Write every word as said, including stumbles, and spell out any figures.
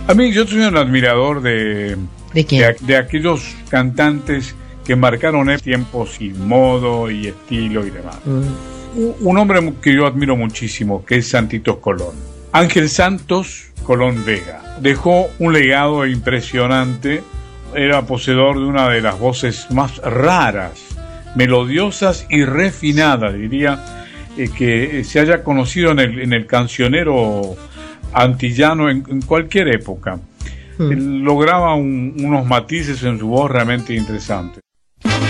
A mí, yo soy un admirador de, ¿De, quién? de, de aquellos cantantes que marcaron el tiempo sin modo y estilo y demás. Mm. Un hombre que yo admiro muchísimo, que es Santitos Colón. Ángel Santos Colón Vega. Dejó un legado impresionante. Era poseedor de una de las voces más raras, melodiosas y refinadas, diría, eh, que se haya conocido en el, en el cancionero antillano en, en cualquier época. Mm. Lograba un, unos matices en su voz realmente interesantes.